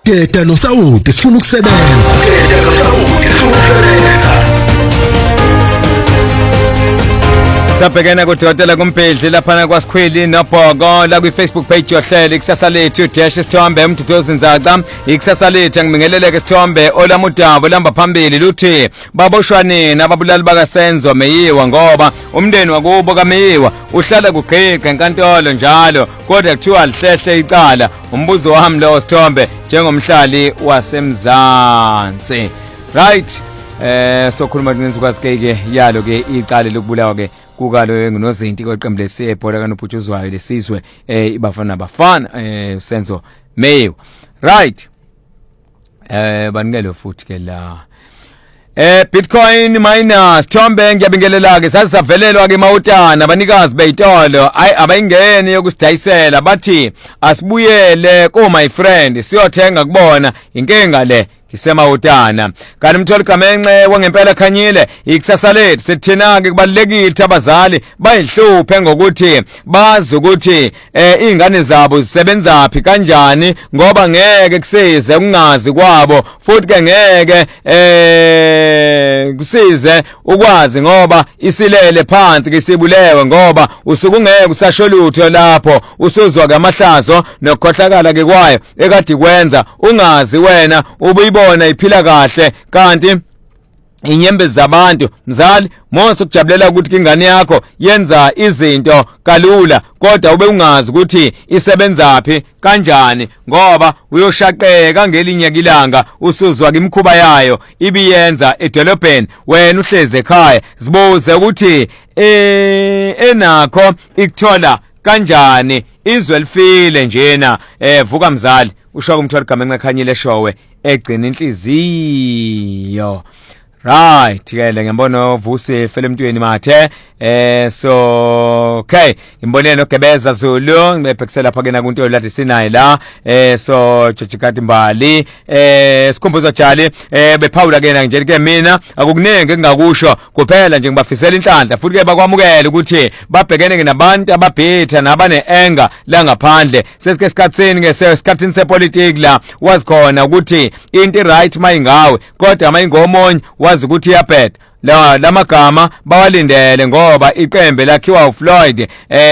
Geda noSawuti sifuna ukusebenza. Sabhekena kudokotela kumpedli laphana kwaSikhwili noBhoko la kwi-Facebook page yohlelo ikusasa lethu dash isithombe umduduzi Nzaca ikusasa lethu ngibingeleleke isithombe olamudabo lamba phambili luthi baboshwaneni ababulali bakaSenzo Meyiwa ngoba umndeni wakubo kaMeyiwa uhlala kugqiqa enkantolo njalo kodwa kuthiwa lihlehle icala umbuzo wami lo sithombe njengomhlali waseMzansi right sokhuluma ngenzukazi ke yalo ke icala lokubulawa ke kukalo ngunozinti kweqembu lesibhola kanobhutshuzwayo lesizwe ibafana bafana Senzo Meyiwa right banikele futhi ke la Bitcoin miners Thombe ngiyabingelela ke sazisavelelwa ke mawutana abanikazi beyitolo abayingeni yokusidayisela bathi asibuyele ko my friend siyothenga kubona inkinga le kisemawutana kanti mtholi Gamenxe wangempela khanyile ikusasa lethu sithina ke kubalekile abazali bayihluphe ngokuthi bazi ukuthi izingane zabo zisebenza phi kanjani ngoba ngeke kusize kungazi kwabo futhi ke ngeke kusize ukwazi ngoba isilele phansi kisibulewe ngoba usuku ungeke usasho lutho lapho usuzwa kamahlazo nokukhohlakala ke kwayo ekade kwenza ungazi wena ubuyibona iphila kahle kanti inyembezi zabantu mzali mose kujabulela ukuthi ingane yakho yenza izinto kalula kodwa ube ungazi ukuthi isebenza phi kanjani ngoba uyoshaqeka ngelinye ilanga usuzwa imikhuba yayo ibiyenza edolobheni wena uhleze ekhaya zibuze ukuthi enakho ikuthola kanjani izwe lifile njena vuka mzali usho kumtholi Gamenxe khanyile showe egcina inhliziyo right ke le ngiyabona Vusi Felemntweni mathe so okay imbonene noGebeza Zulu ngibhekisela lapha ke nakunto ladi sinayi la so Jojikati Mbali sikhumbuzo jali bephawula ke nje ke mina akukuningi engakusho kuphela nje ngibafisela inhlanhla futhi ke bakwamukela ukuthi babhekene ke nabantu ababhetha nabane anger la ngaphandle sesike esikhatsini ke sesikhatsini sepolitiki la wazikhona ukuthi into right mayingawe kodwa mayingomonye wazi ukuthi iyabheda lamagama bawalindele ngoba iqembe lakhiwa uFloyd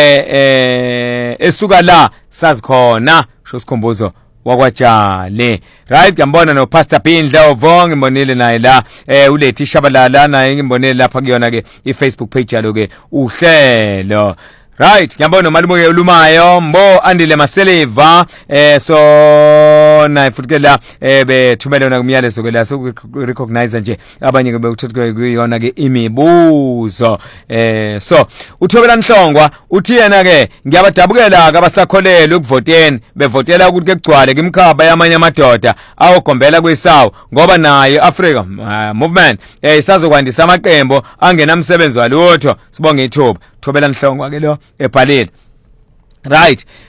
esuka la sazikhona sho sikhumbuzo wakwajale right ngiyambona no Pastor Bindla ovonge imbonile naye la ulethi Shabalala naye ngimbonile lapha kuyona ke iFacebook page yalo ke uhlelo right ngiyabona umalume ulumayo Mbo Andile Maseliva so naye futhi ke la bethumelana kumyalezo ke la so recognize nje abanye ke bekuthola kuyona ke imibuzo so uThobela Nhlongwa uthi yena ke ngiyabadabukela ke abasakholelwa ukuvoteni bevotela ukuthi ke kugcwale kimkhaba yamanye amadoda awogombela kwisawo ngoba naye Africa movement isazokwandisa amaqembu angenamsebenzi walutho sibonge ithuba Thobela Nhlongwa ke lo ebhalile right